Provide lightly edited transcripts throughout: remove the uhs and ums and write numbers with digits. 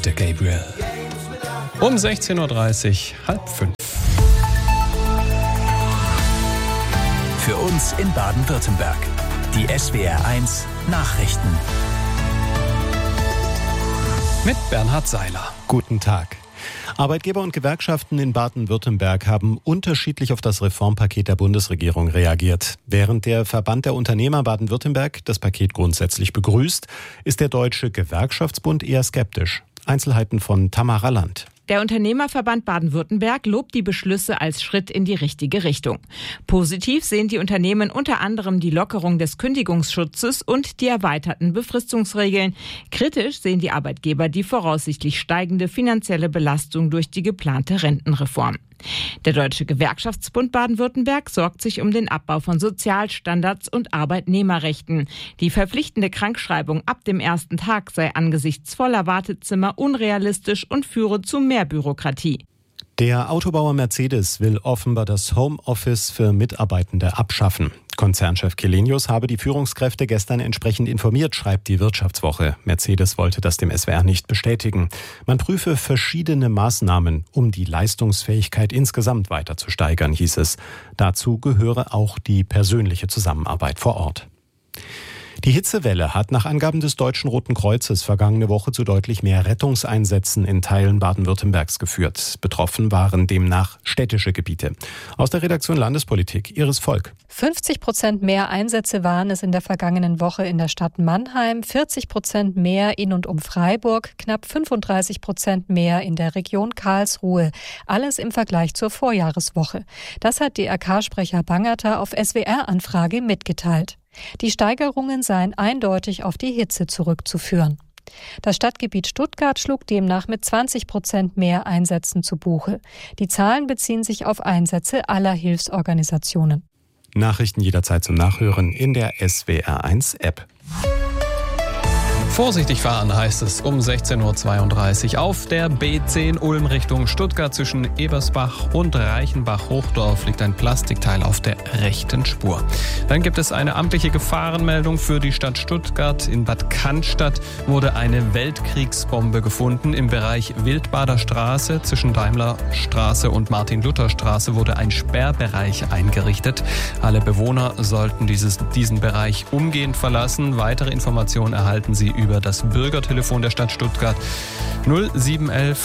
Der Gabriel. Um 16.30 Uhr, 4:30. Für uns in Baden-Württemberg. Die SWR1 Nachrichten. Mit Bernhard Seiler. Guten Tag. Arbeitgeber und Gewerkschaften in Baden-Württemberg haben unterschiedlich auf das Reformpaket der Bundesregierung reagiert. Während der Verband der Unternehmer Baden-Württemberg das Paket grundsätzlich begrüßt, ist der Deutsche Gewerkschaftsbund eher skeptisch. Einzelheiten von Tamara Land. Der Unternehmerverband Baden-Württemberg lobt die Beschlüsse als Schritt in die richtige Richtung. Positiv sehen die Unternehmen unter anderem die Lockerung des Kündigungsschutzes und die erweiterten Befristungsregeln. Kritisch sehen die Arbeitgeber die voraussichtlich steigende finanzielle Belastung durch die geplante Rentenreform. Der Deutsche Gewerkschaftsbund Baden-Württemberg sorgt sich um den Abbau von Sozialstandards und Arbeitnehmerrechten. Die verpflichtende Krankschreibung ab dem ersten Tag sei angesichts voller Wartezimmer unrealistisch und führe zu mehr Bürokratie. Der Autobauer Mercedes will offenbar das Homeoffice für Mitarbeitende abschaffen. Konzernchef Källenius habe die Führungskräfte gestern entsprechend informiert, schreibt die Wirtschaftswoche. Mercedes wollte das dem SWR nicht bestätigen. Man prüfe verschiedene Maßnahmen, um die Leistungsfähigkeit insgesamt weiter zu steigern, hieß es. Dazu gehöre auch die persönliche Zusammenarbeit vor Ort. Die Hitzewelle hat nach Angaben des Deutschen Roten Kreuzes vergangene Woche zu deutlich mehr Rettungseinsätzen in Teilen Baden-Württembergs geführt. Betroffen waren demnach städtische Gebiete. Aus der Redaktion Landespolitik, Iris Volk. 50% mehr Einsätze waren es in der vergangenen Woche in der Stadt Mannheim, 40% mehr in und um Freiburg, knapp 35% mehr in der Region Karlsruhe. Alles im Vergleich zur Vorjahreswoche. Das hat DRK-Sprecher Bangerter auf SWR-Anfrage mitgeteilt. Die Steigerungen seien eindeutig auf die Hitze zurückzuführen. Das Stadtgebiet Stuttgart schlug demnach mit 20% mehr Einsätzen zu Buche. Die Zahlen beziehen sich auf Einsätze aller Hilfsorganisationen. Nachrichten jederzeit zum Nachhören in der SWR1-App. Vorsichtig fahren heißt es um 16.32 Uhr. Auf der B10 Ulm Richtung Stuttgart zwischen Ebersbach und Reichenbach-Hochdorf liegt ein Plastikteil auf der rechten Spur. Dann gibt es eine amtliche Gefahrenmeldung für die Stadt Stuttgart. In Bad Cannstatt wurde eine Weltkriegsbombe gefunden. Im Bereich Wildbader Straße zwischen Daimlerstraße und Martin-Luther-Straße wurde ein Sperrbereich eingerichtet. Alle Bewohner sollten diesen Bereich umgehend verlassen. Weitere Informationen erhalten Sie über das Bürgertelefon der Stadt Stuttgart 0711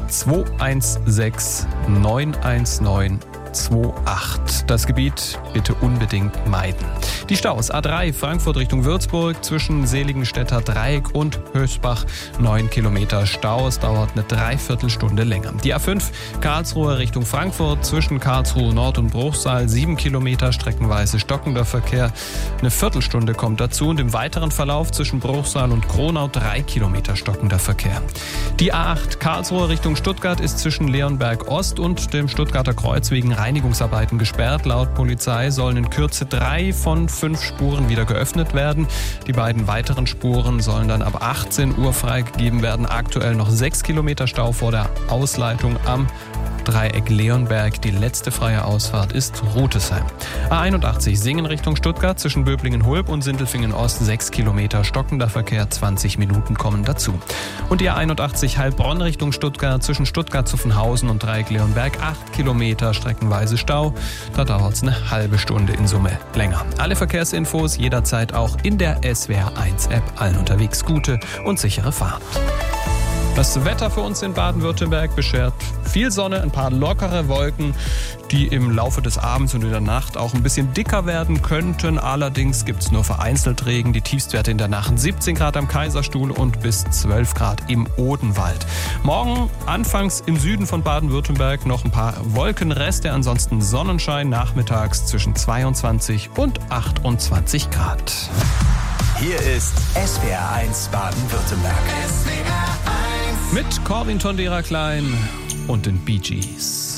216 919 28. Das Gebiet bitte unbedingt meiden. Die Staus A3 Frankfurt Richtung Würzburg zwischen Seligenstädter Dreieck und Hösbach 9 Kilometer Stau. Es dauert eine Dreiviertelstunde länger. Die A5 Karlsruhe Richtung Frankfurt zwischen Karlsruhe Nord und Bruchsal 7 Kilometer streckenweise stockender Verkehr. Eine Viertelstunde kommt dazu und im weiteren Verlauf zwischen Bruchsal und Kronau 3 Kilometer stockender Verkehr. Die A8 Karlsruhe Richtung Stuttgart ist zwischen Leonberg Ost und dem Stuttgarter Kreuz wegen Reinigungsarbeiten gesperrt. Laut Polizei sollen in Kürze 3 von 5 Spuren wieder geöffnet werden. Die beiden weiteren Spuren sollen dann ab 18 Uhr freigegeben werden. Aktuell noch 6 Kilometer Stau vor der Ausleitung am Dreieck Leonberg. Die letzte freie Ausfahrt ist Rutesheim. A81 Singen Richtung Stuttgart zwischen Böblingen-Hulb und Sindelfingen-Ost 6 Kilometer stockender Verkehr, 20 Minuten kommen dazu. Und die A81 Heilbronn Richtung Stuttgart zwischen Stuttgart-Zuffenhausen und Dreieck Leonberg 8 Kilometer streckenweise Stau. Da dauert es eine halbe Stunde in Summe länger. Alle Verkehrsinfos jederzeit auch in der SWR1-App. Allen unterwegs gute und sichere Fahrt. Das Wetter für uns in Baden-Württemberg beschert viel Sonne, ein paar lockere Wolken, die im Laufe des Abends und in der Nacht auch ein bisschen dicker werden könnten. Allerdings gibt es nur vereinzelt Regen. Die Tiefstwerte in der Nacht 17 Grad am Kaiserstuhl und bis 12 Grad im Odenwald. Morgen anfangs im Süden von Baden-Württemberg noch ein paar Wolkenreste, ansonsten Sonnenschein, nachmittags zwischen 22 und 28 Grad. Hier ist SWR1 Baden-Württemberg. Mit Corwin Tondera Klein und den Bee Gees.